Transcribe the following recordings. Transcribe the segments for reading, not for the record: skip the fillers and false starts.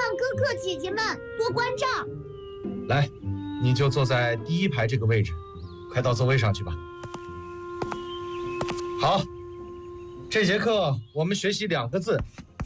哥哥姐姐们多关照。 来，你就坐在第一排这个位置，快到座位上去吧。好，这节课我们学习2个字，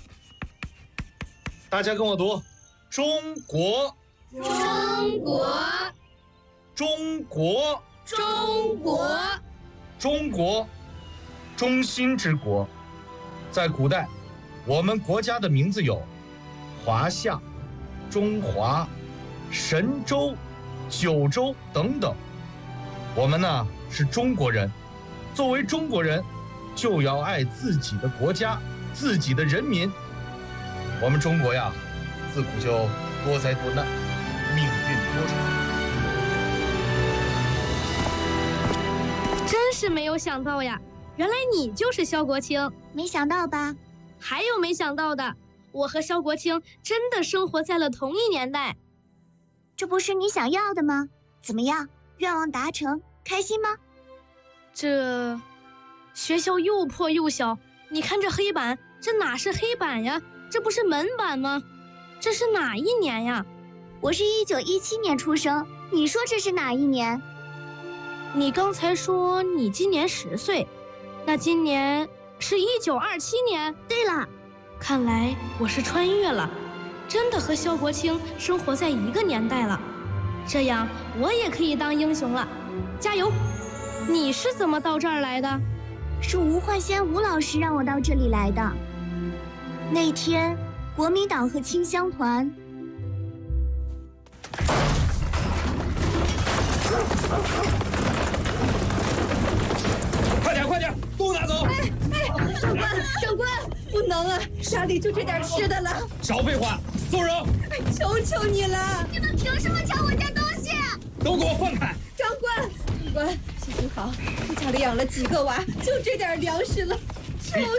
大家跟我读：中国， 中国， 中国， 中国， 中国，中心之国。在古代，我们国家的名字有华夏、中华、神州、九州等等。我们呢是中国人，作为中国人，就要爱自己的国家、自己的人民。我们中国呀，自古就多灾多难，命运多舛。 真是没有想到呀，原来你就是萧国清。 没想到吧？ 还有没想到的，我和萧国清真的生活在了同一年代。 这不是你想要的吗？怎么样，愿望达成，开心吗？ 这学校又破又小，你看这黑板，这哪是黑板呀？这不是门板吗？这是哪一年呀？ 我是1917年出生，你说这是哪一年？ 你刚才说你今年10岁，那今年是1927年。 对了， 看来我是穿越了，真的和萧国清生活在一个年代了。这样我也可以当英雄了，加油！你是怎么到这儿来的？ 是吴焕先吴老师让我到这里来的。那天，国民党和清乡团快点，都拿走！ 长官，不能啊，沙里就这点吃的了。 少废话，松手！ 求求你了！ 你们凭什么抢我家东西？ 都给我放开！ 长官，心情好，我家里养了几个娃，就这点粮食了，求